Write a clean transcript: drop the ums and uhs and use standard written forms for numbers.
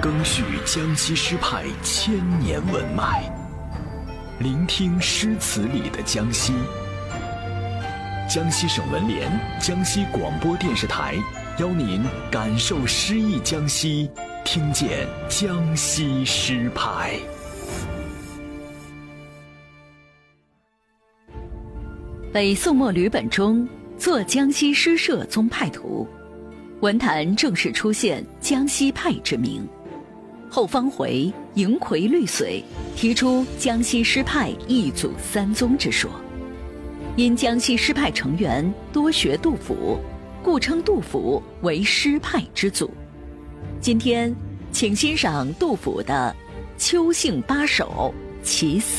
更续江西诗派千年文脉，聆听诗词里的江西。江西省文联、江西广播电视台邀您感受诗意江西，听见江西诗派。 北宋末吕本中作江西诗社宗派图，文坛正式出现江西派之名。后方回、迎奎律随提出江西诗派一祖三宗之说。因江西诗派成员多学杜甫，故称杜甫为诗派之祖。今天请欣赏杜甫的《秋兴八首·其四》。